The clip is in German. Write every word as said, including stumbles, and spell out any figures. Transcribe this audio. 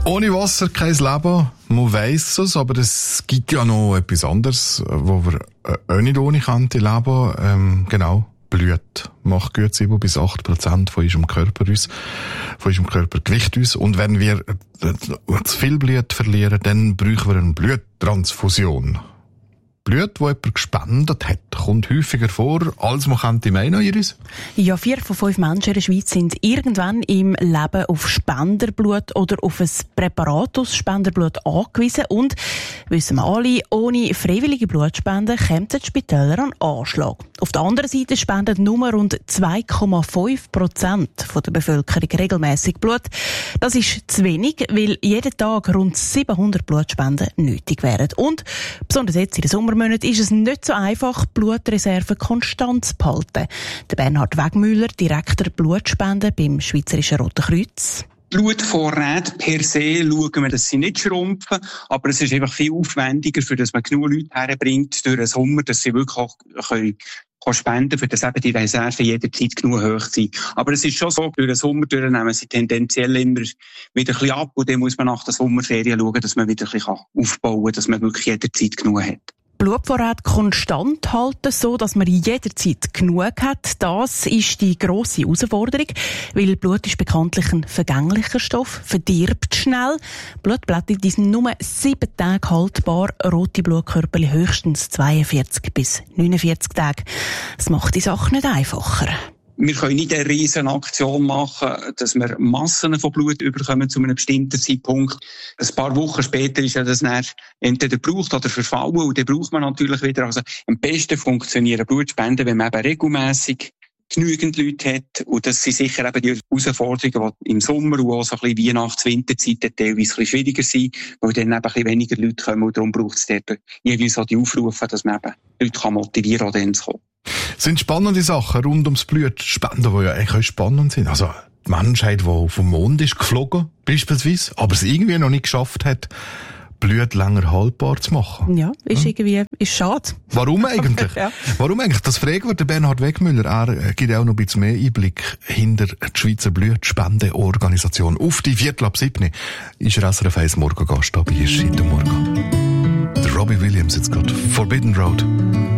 Ohne Wasser kein Leben, man weiss es, aber es gibt ja noch etwas anderes, wo wir auch nicht ohne könnte leben. Ähm, genau, Blut macht gut sieben bis acht Prozent von unserem Körper aus, von unserem Körpergewicht aus. Und wenn wir zu viel Blut verlieren, dann brauchen wir eine Bluttransfusion. Blut, das jemand gespendet hat, kommt häufiger vor, als man könnte meinen, Iris? Ja, vier von fünf Menschen in der Schweiz sind irgendwann im Leben auf Spenderblut oder auf ein Präparat aus Spenderblut angewiesen. Und, wissen wir alle, ohne freiwillige Blutspende kämen die Spitäler an Anschlag. Auf der anderen Seite spenden nur rund zwei Komma fünf Prozent der Bevölkerung regelmässig Blut. Das ist zu wenig, weil jeden Tag rund siebenhundert Blutspenden nötig wären. Und besonders jetzt in den Sommermonaten ist es nicht so einfach, Blutreserven konstant zu behalten. Der Bernhard Wegmüller, Direktor Blutspenden beim Schweizerischen Roten Kreuz. Blutvorräte per se schauen wir, dass sie nicht schrumpfen, aber es ist einfach viel aufwendiger, für dass man genug Leute herbringt durch den Sommer, dass sie wirklich auch können spenden, für das eben die Reserven jederzeit genug hoch sind. Aber es ist schon so, durch den Sommer durch nehmen sie tendenziell immer wieder ein bisschen ab und dann muss man nach der Sommerferien schauen, dass man wieder ein bisschen aufbauen kann, dass man wirklich jederzeit genug hat. Blutvorrat konstant halten, so dass man jederzeit genug hat. Das ist die grosse Herausforderung, weil Blut ist bekanntlich ein vergänglicher Stoff, verdirbt schnell. Blutplättchen sind nur sieben Tage haltbar, rote Blutkörperchen höchstens zweiundvierzig bis neunundvierzig Tage. Das macht die Sache nicht einfacher. Wir können nicht eine riesen Aktion machen, dass wir Massen von Blut überkommen zu einem bestimmten Zeitpunkt. Ein paar Wochen später ist ja das dann entweder gebraucht oder verfallen und dann braucht man natürlich wieder. Also am besten funktionieren Blutspenden, wenn man eben regelmässig genügend Leute hat. Und das sind sicher eben die Herausforderungen, die im Sommer und auch so ein bisschen Weihnachts-Winterzeit teilweise ein bisschen schwieriger sind, weil dann eben ein bisschen weniger Leute kommen und darum braucht es dort jeweils auch die Aufrufe, dass man eben Leute motivieren kann, auch dann zu kommen. Es sind spannende Sachen rund ums Blutspenden, die ja eigentlich auch spannend sind. Also die Menschheit, die auf den Mond ist geflogen, beispielsweise, aber es irgendwie noch nicht geschafft hat, Blut länger haltbar zu machen. Ja, ist ja. irgendwie ist schade. Warum eigentlich? ja. Warum eigentlich? Das fragen wir den Bernhard Wegmüller. Er gibt auch noch ein bisschen mehr Einblick hinter die Schweizer Blutspendeorganisation. Auf die Viertel ab sieben ist er S R F eins Morgengast bei uns heute Morgen. Der Robbie Williams, jetzt gerade Forbidden Road.